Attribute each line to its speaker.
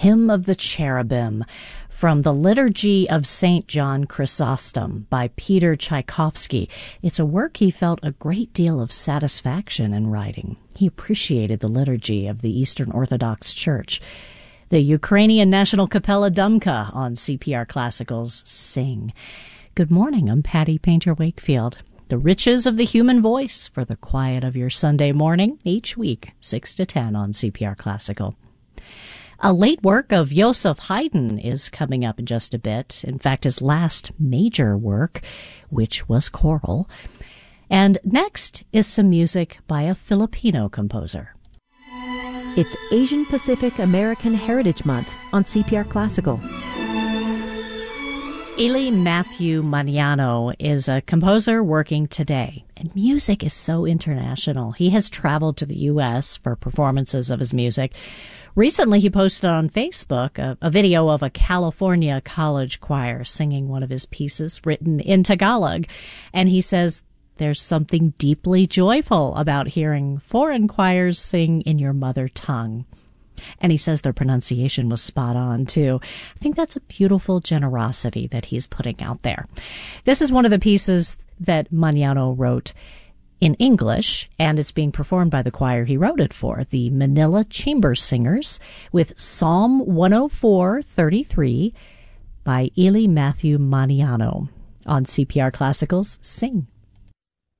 Speaker 1: Hymn of the Cherubim from the Liturgy of St. John Chrysostom by Peter Tchaikovsky. It's a work he felt a great deal of satisfaction in writing. He appreciated the liturgy of the Eastern Orthodox Church. The Ukrainian National Capella Dumka on CPR Classical's Sing. Good morning, I'm Patty Painter Wakefield. The riches of the human voice for the quiet of your Sunday morning, each week, 6 to 10 on CPR Classical. A late work of Joseph Haydn is coming up in just a bit. In fact, his last major work, which was choral. And next is some music by a Filipino composer.
Speaker 2: It's Asian Pacific American Heritage Month on CPR Classical.
Speaker 1: Eli Matthew Maniano is a composer working today, and music is so international. He has traveled to the U.S. for performances of his music. Recently, he posted on Facebook a video of a California college choir singing one of his pieces written in Tagalog, and he says, there's something deeply joyful about hearing foreign choirs sing in your mother tongue. And he says their pronunciation was spot on, too. I think that's a beautiful generosity that he's putting out there. This is one of the pieces that Maniano wrote in English, and it's being performed by the choir he wrote it for, the Manila Chamber Singers, with Psalm 104:33 by Eli Matthew Maniano on CPR Classical's Sing.